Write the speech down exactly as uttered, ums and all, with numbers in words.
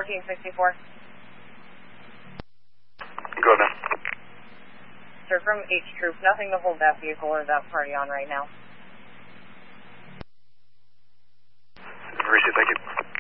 fourteen sixty-four. Go ahead, man. Sir, from H Troop, nothing to hold that vehicle or that party on right now. Appreciate it, thank you.